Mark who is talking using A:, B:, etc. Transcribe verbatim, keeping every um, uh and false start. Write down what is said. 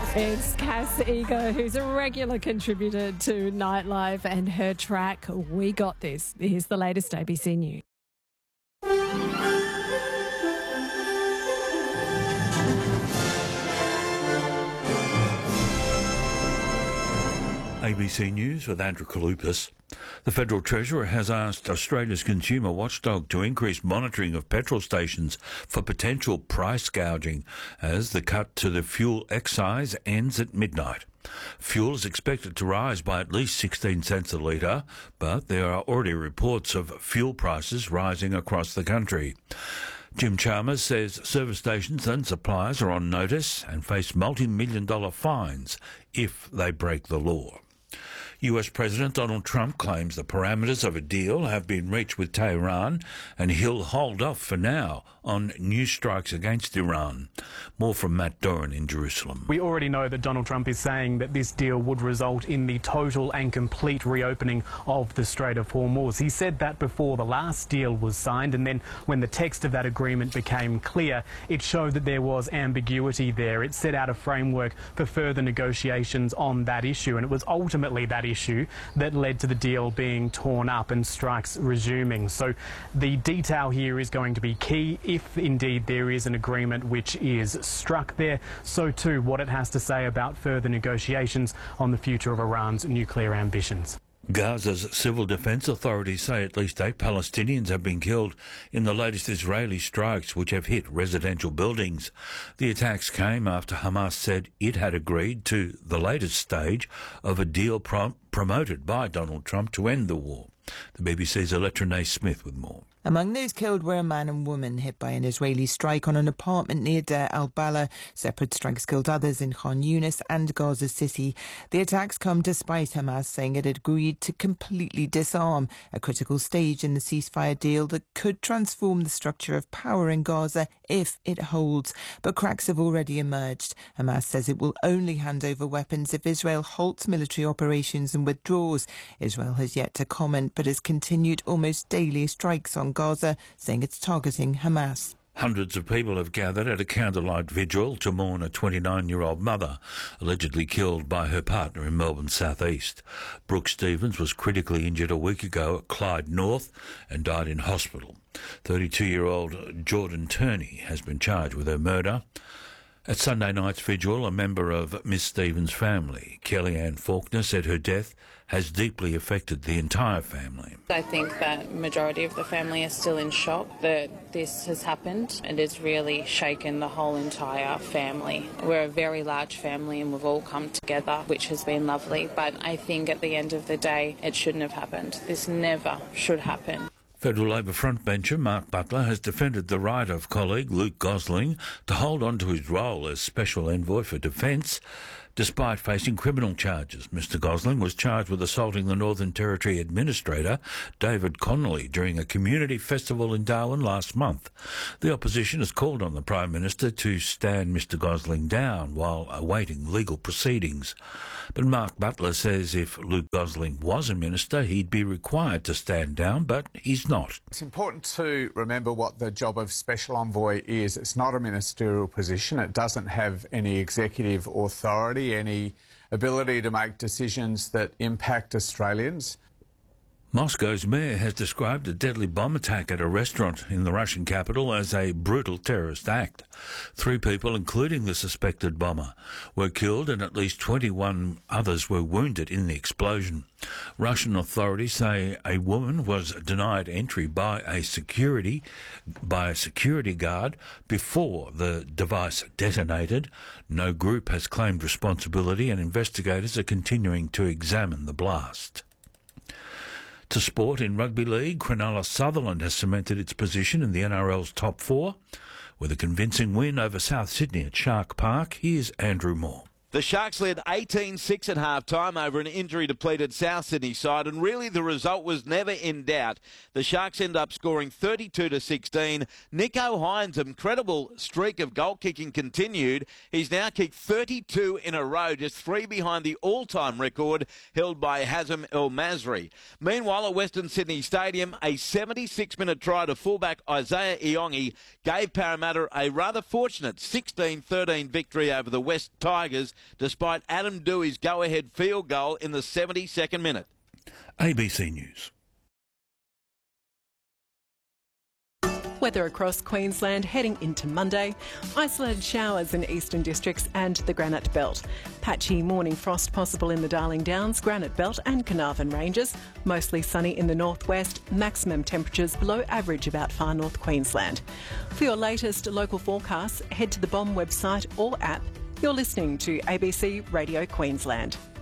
A: It's Cass Eager, who's a regular contributor to Nightlife, and her track, We Got This. Here's the latest A B C News.
B: A B C News with Andrew Kalupas. The Federal Treasurer has asked Australia's consumer watchdog to increase monitoring of petrol stations for potential price gouging as the cut to the fuel excise ends at midnight. Fuel is expected to rise by at least sixteen cents a litre, but there are already reports of fuel prices rising across the country. Jim Chalmers says service stations and suppliers are on notice and face multi-million dollar fines if they break the law. U S President Donald Trump claims the parameters of a deal have been reached with Tehran and he'll hold off for now on new strikes against Iran. More from Matt Doran in Jerusalem.
C: We already know that Donald Trump is saying that this deal would result in the total and complete reopening of the Strait of Hormuz. He said that before the last deal was signed, and then when the text of that agreement became clear, it showed that there was ambiguity there. It set out a framework for further negotiations on that issue, and it was ultimately that issue that led to the deal being torn up and strikes resuming. So the detail here is going to be key. If indeed there is an agreement which is struck there, so too what it has to say about further negotiations on the future of Iran's nuclear ambitions.
B: Gaza's civil defence authorities say at least eight Palestinians have been killed in the latest Israeli strikes which have hit residential buildings. The attacks came after Hamas said it had agreed to the latest stage of a deal prom- promoted by Donald Trump to end the war. The B B C's Electra Nay Smith with more.
D: Among those killed were a man and woman hit by an Israeli strike on an apartment near Deir al-Balah. Separate strikes killed others in Khan Yunis and Gaza City. The attacks come despite Hamas saying it had agreed to completely disarm, a critical stage in the ceasefire deal that could transform the structure of power in Gaza if it holds. But cracks have already emerged. Hamas says it will only hand over weapons if Israel halts military operations and withdraws. Israel has yet to comment, but has continued almost daily strikes on Gaza, saying it's targeting Hamas.
B: Hundreds of people have gathered at a candlelight vigil to mourn a twenty-nine-year-old mother allegedly killed by her partner in Melbourne's southeast. Brooke Stevens was critically injured a week ago at Clyde North and died in hospital. thirty-two-year-old Jordan Turney has been charged with her murder. At Sunday night's vigil, a member of Miss Stevens' family, Kellyanne Faulkner, said her death has deeply affected the entire family.
E: I think that majority of the family are still in shock that this has happened, and it's really shaken the whole entire family. We're a very large family and we've all come together, which has been lovely, but I think at the end of the day it shouldn't have happened. This never should happen.
B: Federal Labor frontbencher Mark Butler has defended the right of colleague Luke Gosling to hold on to his role as Special Envoy for Defence, despite facing criminal charges. Mister Gosling was charged with assaulting the Northern Territory Administrator, David Connolly, during a community festival in Darwin last month. The opposition has called on the Prime Minister to stand Mister Gosling down while awaiting legal proceedings. But Mark Butler says if Luke Gosling was a minister, he'd be required to stand down, but he's not.
F: It's important to remember what the job of Special Envoy is. It's not a ministerial position. It doesn't have any executive authority, any ability to make decisions that impact Australians.
B: Moscow's mayor has described a deadly bomb attack at a restaurant in the Russian capital as a brutal terrorist act. Three people, including the suspected bomber, were killed and at least twenty-one others were wounded in the explosion. Russian authorities say a woman was denied entry by a security by a security guard before the device detonated. No group has claimed responsibility and investigators are continuing to examine the blast. To sport in rugby league, Cronulla Sutherland has cemented its position in the N R L's top four with a convincing win over South Sydney at Shark Park. Here's Andrew Moore.
G: The Sharks led eighteen six at half-time over an injury-depleted South Sydney side, and really the result was never in doubt. The Sharks end up scoring thirty-two to sixteen. Nico Hines' incredible streak of goal-kicking continued. He's now kicked thirty-two in a row, just three behind the all-time record held by Hazem El Masri. Meanwhile, at Western Sydney Stadium, a seventy-six minute try to fullback Isaiah Iongi gave Parramatta a rather fortunate sixteen thirteen victory over the West Tigers. despite Adam Dewey's go-ahead field goal in the seventy-second minute.
B: A B C News.
H: Weather across Queensland heading into Monday. Isolated showers in eastern districts and the Granite Belt. Patchy morning frost possible in the Darling Downs, Granite Belt and Carnarvon Ranges. Mostly sunny in the northwest. Maximum temperatures below average about far north Queensland. For your latest local forecasts, head to the B O M website or app. You're listening to A B C Radio Queensland.